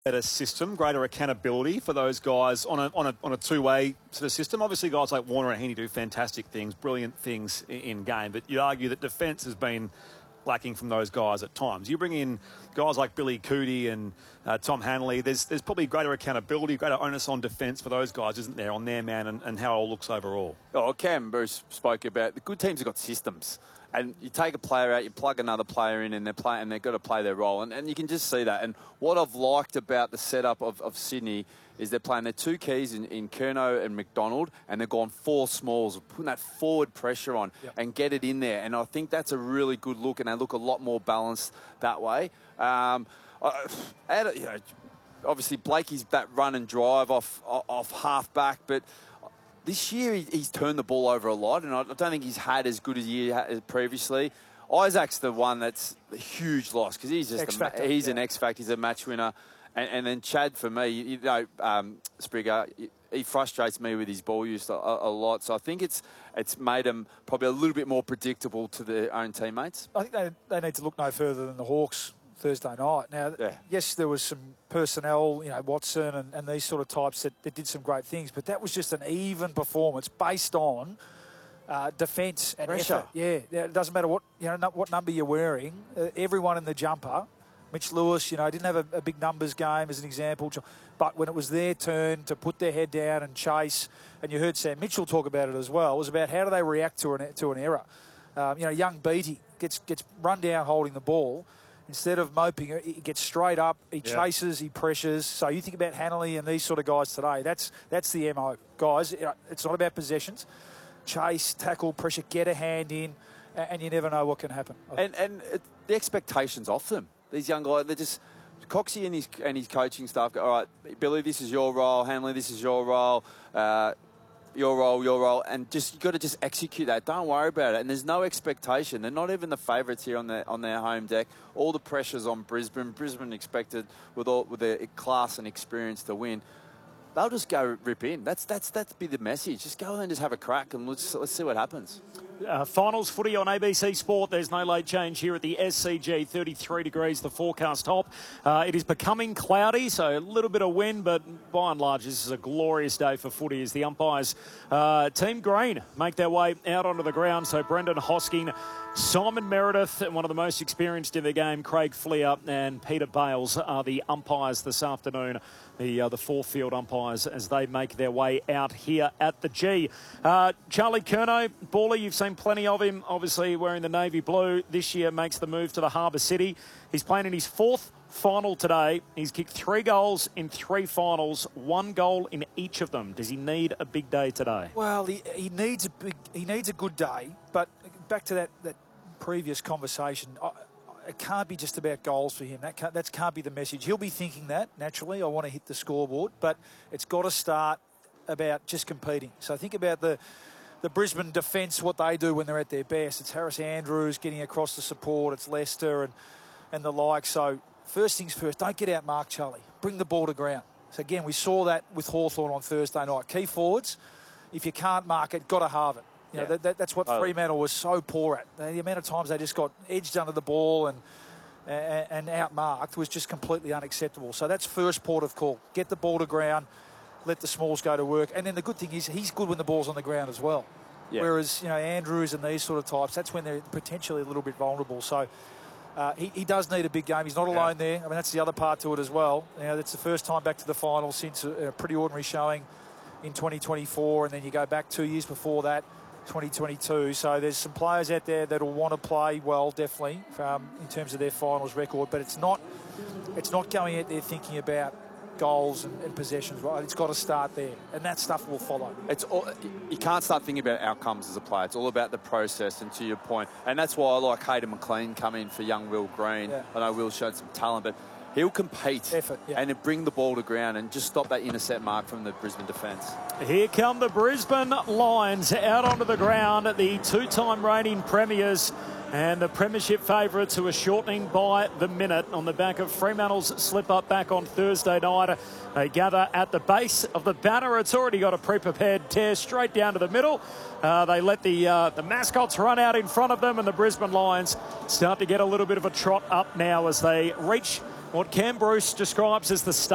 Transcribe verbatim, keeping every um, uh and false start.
better system, greater accountability for those guys on a on a on a two-way sort of system. Obviously, guys like Warner and Heaney do fantastic things, brilliant things in, in game, but you'd argue that defence has been lacking from those guys at times. You bring in guys like Billy Cootie and uh, Tom Hanley, there's there's probably greater accountability, greater onus on defence for those guys, isn't there, on their man and, and how it all looks overall. Oh, Cam Bruce spoke about the good teams have got systems. And you take a player out, you plug another player in, and they're playing, and they've got to play their role. And, and you can just see that. And what I've liked about the setup of, of Sydney is they're playing their two keys in, in Curnow and McDonald, and they've gone four smalls, putting that forward pressure on yep. and get it in there. And I think that's a really good look, and they look a lot more balanced that way. Um, I, you know, obviously, Blakey's that run and drive off off half back, but this year he's turned the ball over a lot, and I don't think he's had as good a year as previously. Isaac's the one that's a huge loss because he's just a, he's yeah. an X factor, he's a match winner, and, and then Chad for me, you know, um, Sprigger, he frustrates me with his ball use a, a lot. So I think it's it's made him probably a little bit more predictable to their own teammates. I think they they need to look no further than the Hawks Thursday night. Now, yeah. yes, there was some personnel, you know, Watson and, and these sort of types that, that did some great things, but that was just an even performance based on uh, defence and pressure. Effort. Yeah, yeah, it doesn't matter what you know what number you're wearing. Uh, everyone in the jumper, Mitch Lewis, you know, didn't have a, a big numbers game as an example, but when it was their turn to put their head down and chase, and you heard Sam Mitchell talk about it as well, it was about how do they react to an to an error. Um, you know, young Beattie gets gets run down holding the ball. Instead of moping, he gets straight up, he yeah. chases, he pressures. So you think about Hanley and these sort of guys today. That's that's the M O. Guys, it's not about possessions. Chase, tackle, pressure, get a hand in, and you never know what can happen. And and it, the expectations off them. These young guys, they're just... Coxie and his, and his coaching staff go, all right, Billy, this is your role. Hanley, this is your role. Uh, your role, your role, and just you've got to just execute that. Don't worry about it. And there's no expectation. They're not even the favourites here on their on their home deck. All the pressure's on Brisbane. Brisbane expected with all with their class and experience to win. They'll just go rip in. That's that's that's be the message. Just go and just have a crack and let's let's see what happens. Uh, finals footy on A B C Sport. There's no late change here at the S C G. thirty-three degrees, the forecast top. Uh, it is becoming cloudy, so a little bit of wind, but by and large, this is a glorious day for footy as the umpires, uh, Team Green, make their way out onto the ground. So Brendan Hosking, Simon Meredith, and one of the most experienced in the game, Craig Fleer and Peter Bales are the umpires this afternoon. The, uh, the four field umpires as they make their way out here at the G. Uh, Charlie Curnow, baller, you've seen plenty of him, obviously wearing the navy blue. This year makes the move to the Harbour City. He's playing in his fourth final today. He's kicked three goals in three finals, one goal in each of them. Does he need a big day today? Well, he, he needs a big, he needs a good day, but back to that, that previous conversation, I, it can't be just about goals for him. That can't, that can't be the message. He'll be thinking that, naturally, I want to hit the scoreboard, but it's got to start about just competing. So think about the the Brisbane defence, what they do when they're at their best. It's Harris Andrews getting across the support. It's Leicester and, and the like. So first things first, don't get out Mark Charlie. Bring the ball to ground. So again, we saw that with Hawthorn on Thursday night. Key forwards, if you can't mark it, got to halve it. You know, yeah. that, that, that's what oh. Fremantle was so poor at. The amount of times they just got edged under the ball and, and, and outmarked was just completely unacceptable. So that's first port of call. Get the ball to ground, let the smalls go to work. And then the good thing is he's good when the ball's on the ground as well. Yeah. Whereas, you know, Andrews and these sort of types, that's when they're potentially a little bit vulnerable. So uh, he, he does need a big game. He's not alone yeah. there. I mean, that's the other part to it as well. You know, that's the first time back to the final since a, a pretty ordinary showing in twenty twenty-four. And then you go back two years before that, twenty twenty-two. So there's some players out there that will want to play well, definitely, um, in terms of their finals record. But it's not, it's not going out there thinking about goals and, and possessions, right? It's got to start there, and that stuff will follow. It's all, you can't start thinking about outcomes as a player. It's all about the process, and to your point, and that's why I like Hayden McLean come in for young Will Green. Yeah. I know Will showed some talent, but he'll compete Effort, yeah. and bring the ball to ground and just stop that intercept mark from the Brisbane defence. Here come the Brisbane Lions out onto the ground, the two-time reigning premiers and the premiership favourites who are shortening by the minute on the back of Fremantle's slip-up back on Thursday night. They gather at the base of the banner. It's already got a pre-prepared tear straight down to the middle. Uh, they let the, uh, the mascots run out in front of them, and the Brisbane Lions start to get a little bit of a trot up now as they reach what Cam Bruce describes as the start.